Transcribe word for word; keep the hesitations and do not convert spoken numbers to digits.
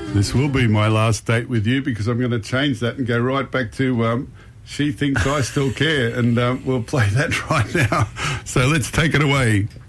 This will be my last date with you because I'm going to change that and go right back to um, She Thinks I Still Care, and um, we'll play that right now. So let's take it away.